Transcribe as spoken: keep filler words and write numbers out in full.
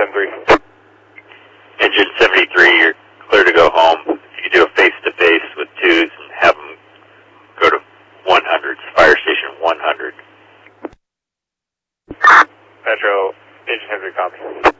three. Engine seventy-three, you're clear to go home. If you could do a face-to-face with twos and have them go to one hundred, fire station one hundred. Metro, engine seventy-three, copy.